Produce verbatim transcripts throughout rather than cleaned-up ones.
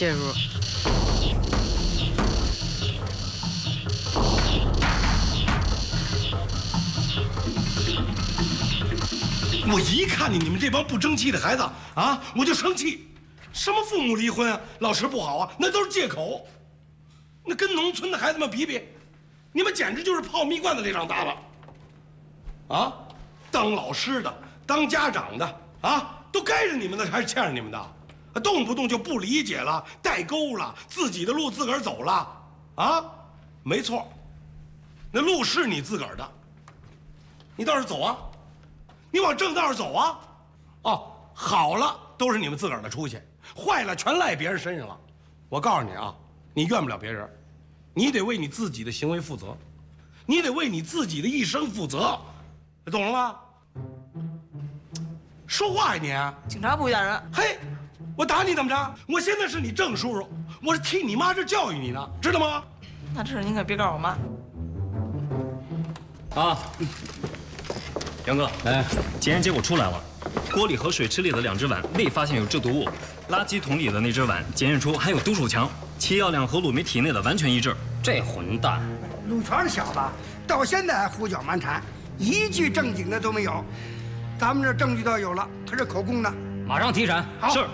介入。 我一看见你们这帮不争气的孩子啊，我就生气。什么父母离婚啊，老师不好啊，那都是借口。那跟农村的孩子们比比，你们简直就是泡蜜罐子里长大了。啊，当老师的、当家长的啊，都该是你们的还是欠着你们的？动不动就不理解了、代沟了，自己的路自个儿走了啊？没错，那路是你自个儿的，你倒是走啊！你往正道上走啊！哦，好了都是你们自个儿的出息，坏了全赖别人身上了。我告诉你啊，你怨不了别人，你得为你自己的行为负责，你得为你自己的一生负责，懂了吗？说话呀你！ 警察不许打人。 嘿，我打你怎么着？我现在是你郑叔叔，我是替你妈这教育你呢，知道吗？ 那这事您可别告诉我妈。 啊，杨哥，哎，检验结果出来了，锅里和水池里的两只碗未发现有制毒物，垃圾桶里的那只碗检验出含有毒鼠强，其药量和鲁梅体内的完全一致。 这混蛋， 陆全小子到现在还胡搅蛮缠，一句正经的都没有。咱们这证据倒有了，他是口供的， 马上提审。 好。 是。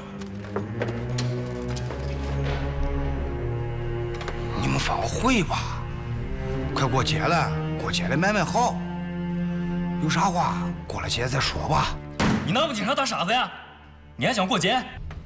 你们放会吧，快过节了，过节了买买好。有啥话过了节再说吧。 你拿我们警察当傻子呀？你还想过节？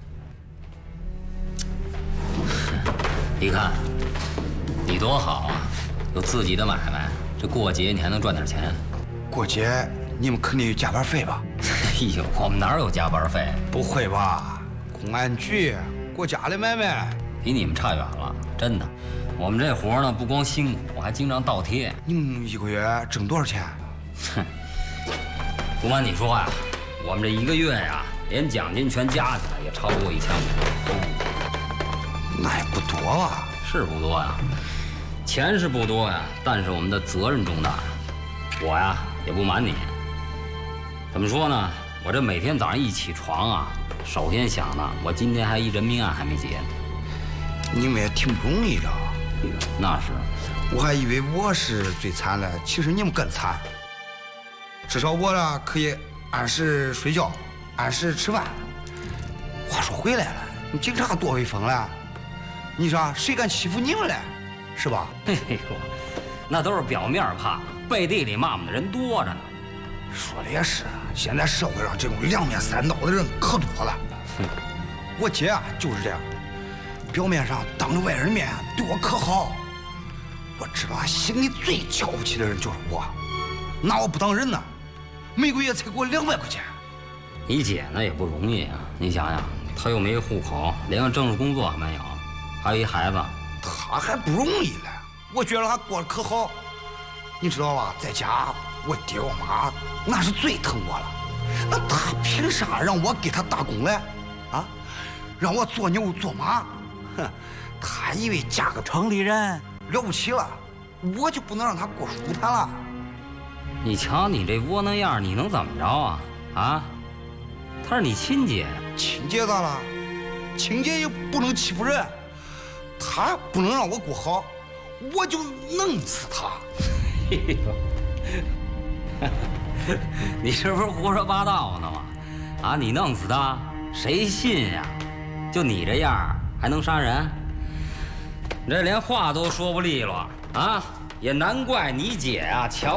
你看，你多好啊，有自己的买卖，这过节你还能赚点钱。 过节你们肯定有加班费吧？ 哎呦，我们哪有加班费？ 不会吧？公安局过家里买卖， 比你们差远了，真的。我们这活呢，不光辛苦，还经常倒贴。 你们一个月挣多少钱？ 哼，不瞒你说呀，我们这一个月呀，连奖金全加起来也超不过一千五。 那也不多啊。 是不多呀，钱是不多呀，但是我们的责任重大。我呀，也不瞒你，怎么说呢？我这每天早上一起床啊，首先想的，我今天还一人命案还没结呢。 你们也挺不容易的。 那是， 我还以为我是最惨的，其实你们更惨。至少我呢可以按时睡觉，按时吃饭。话说回来了，你警察多威风了，你说谁敢欺负你们嘞？是吧？ 哎呦，那都是表面怕，背地里骂我们的人多着呢。 说的也是，现在社会上这种两面三刀的人可多了。 哼， 我姐啊就是这样，表面上当着外人面对我可好，我知道她心里最瞧不起的人就是我，拿我不当人呢，每个月才给我两百块钱。 你姐呢也不容易啊，你想想，她又没户口，连个正式工作没有，还有一孩子， 她还不容易呢。我觉得她过得可好，你知道吧？在家我爹我妈那是最疼我了，那她凭啥让我给她打工嘞？啊，让我做牛做马？哼，她以为嫁个城里人了不起了，我就不能让她过舒坦了？ 你瞧你这窝囊样，你能怎么着啊？啊，她是你亲姐， 亲姐咋了？亲姐也不能欺负人，她不能让我过好，我就弄死她。 嘿呦，你这不是胡说八道呢吗？啊，你弄死他，谁信呀？就你这样还能杀人？你这连话都说不利落啊！也难怪你姐啊，瞧。